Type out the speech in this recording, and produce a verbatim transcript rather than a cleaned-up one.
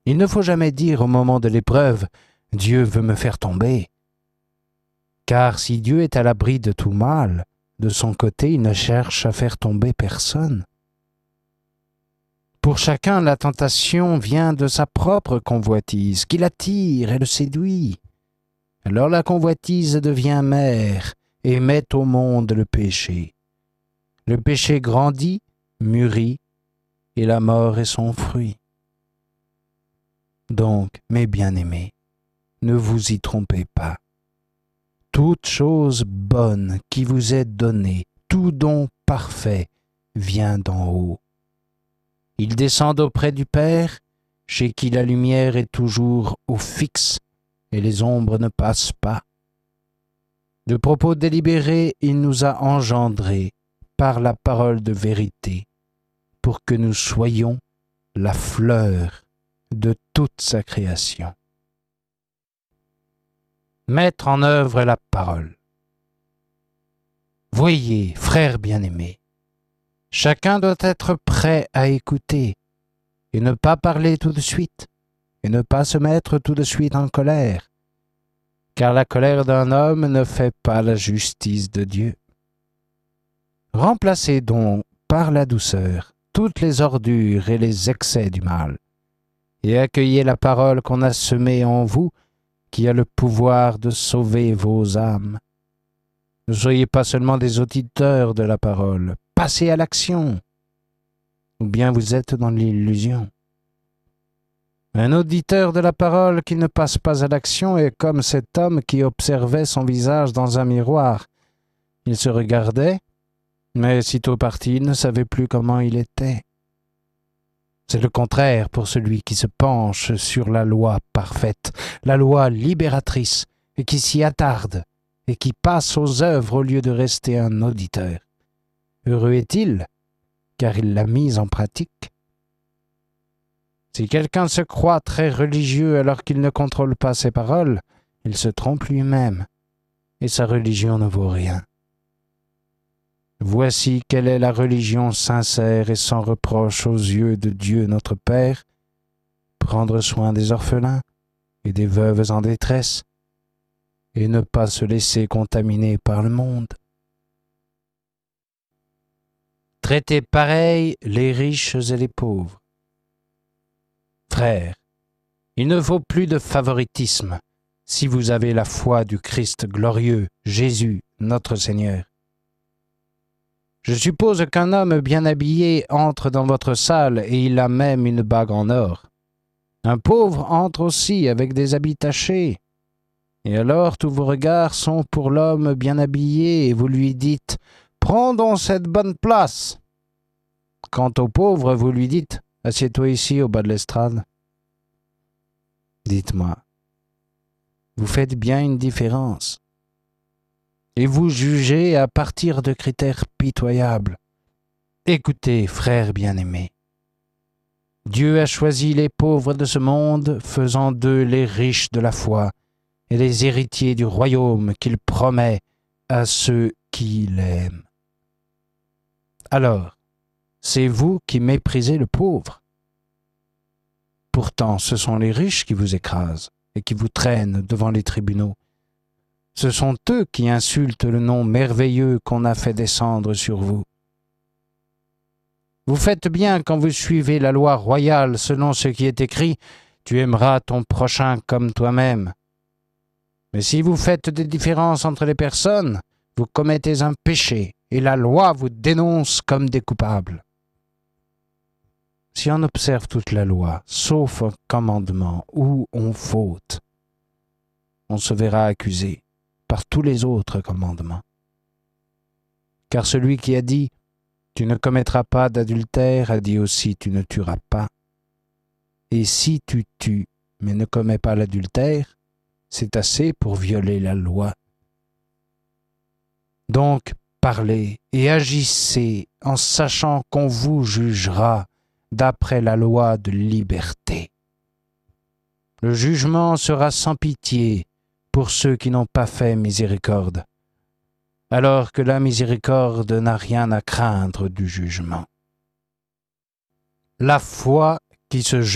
Il ne faut jamais dire au moment de l'épreuve « Dieu veut me faire tomber ». Car si Dieu est à l'abri de tout mal, de son côté, il ne cherche à faire tomber personne. Pour chacun, la tentation vient de sa propre convoitise, qui l'attire et le séduit. Alors la convoitise devient mère et met au monde le péché. Le péché grandit, mûrit, et la mort est son fruit. Donc, mes bien-aimés, ne vous y trompez pas. Toute chose bonne qui vous est donnée, tout don parfait, vient d'en haut. Ils descendent auprès du Père, chez qui la lumière est toujours au fixe et les ombres ne passent pas. De propos délibérés, il nous a engendrés par la parole de vérité, pour que nous soyons la fleur de toute sa création. Mettre en œuvre la parole. Voyez, frères bien-aimés, chacun doit être prêt à écouter et ne pas parler tout de suite et ne pas se mettre tout de suite en colère, car la colère d'un homme ne fait pas la justice de Dieu. Remplacez donc par la douceur toutes les ordures et les excès du mal, et accueillez la parole qu'on a semée en vous, qui a le pouvoir de sauver vos âmes. Ne soyez pas seulement des auditeurs de la parole, passez à l'action, ou bien vous êtes dans l'illusion. Un auditeur de la parole qui ne passe pas à l'action est comme cet homme qui observait son visage dans un miroir. Il se regardait, mais sitôt parti, il ne savait plus comment il était. C'est le contraire pour celui qui se penche sur la loi parfaite, la loi libératrice, et qui s'y attarde, et qui passe aux œuvres au lieu de rester un auditeur. Heureux est-il, car il l'a mise en pratique. Si quelqu'un se croit très religieux alors qu'il ne contrôle pas ses paroles, il se trompe lui-même, et sa religion ne vaut rien. Voici quelle est la religion sincère et sans reproche aux yeux de Dieu notre Père, prendre soin des orphelins et des veuves en détresse, et ne pas se laisser contaminer par le monde. Traitez pareil les riches et les pauvres. Frères, il ne faut plus de favoritisme si vous avez la foi du Christ glorieux, Jésus, notre Seigneur. Je suppose qu'un homme bien habillé entre dans votre salle et il a même une bague en or. Un pauvre entre aussi avec des habits tachés. Et alors tous vos regards sont pour l'homme bien habillé et vous lui dites « Prends donc cette bonne place !» Quant au pauvre, vous lui dites « Assieds-toi ici au bas de l'estrade. » Dites-moi, vous faites bien une différence. Et vous jugez à partir de critères pitoyables. Écoutez, frères bien-aimés, Dieu a choisi les pauvres de ce monde, faisant d'eux les riches de la foi et les héritiers du royaume qu'il promet à ceux qui l'aiment. Alors, c'est vous qui méprisez le pauvre. Pourtant, ce sont les riches qui vous écrasent et qui vous traînent devant les tribunaux. Ce sont eux qui insultent le nom merveilleux qu'on a fait descendre sur vous. Vous faites bien quand vous suivez la loi royale selon ce qui est écrit « Tu aimeras ton prochain comme toi-même ». Mais si vous faites des différences entre les personnes, vous commettez un péché et la loi vous dénonce comme des coupables. Si on observe toute la loi, sauf un commandement où on faute, on se verra accusé par tous les autres commandements. Car celui qui a dit « Tu ne commettras pas d'adultère » a dit aussi « Tu ne tueras pas ». Et si tu tues, mais ne commets pas l'adultère, c'est assez pour violer la loi. Donc, parlez et agissez en sachant qu'on vous jugera d'après la loi de liberté. Le jugement sera sans pitié pour ceux qui n'ont pas fait miséricorde, alors que la miséricorde n'a rien à craindre du jugement. La foi qui se